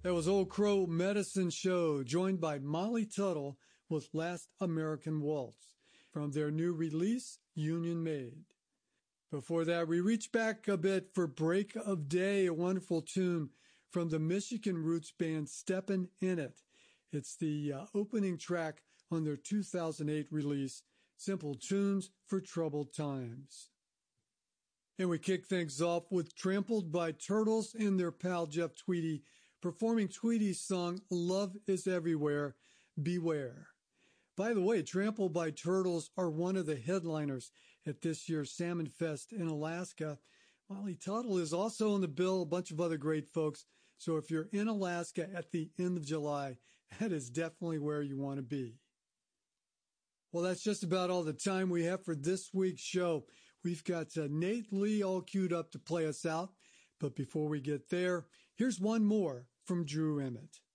That was Old Crow Medicine Show, joined by Molly Tuttle with Last American Waltz from their new release, Union Made. Before that, we reach back a bit for Break of Day, a wonderful tune from the Michigan roots band Steppin' In It. It's the opening track on their 2008 release, Simple Tunes for Troubled Times. And we kick things off with Trampled by Turtles and their pal Jeff Tweedy, performing Tweedy's song, Love is Everywhere, Beware. By the way, Trampled by Turtles are one of the headliners at this year's Salmon Fest in Alaska. Molly Tuttle is also on the bill, a bunch of other great folks. So if you're in Alaska at the end of July, that is definitely where you want to be. Well, that's just about all the time we have for this week's show. We've got Nate Lee all queued up to play us out. But before we get there, here's one more from Drew Emmett.